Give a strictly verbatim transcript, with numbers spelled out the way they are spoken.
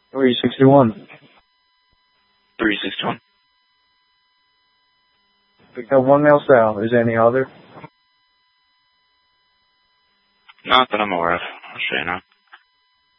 three sixty-one. three sixty-one. Picked up one male south. Is there any other? Not that I'm aware of. I'll show you now.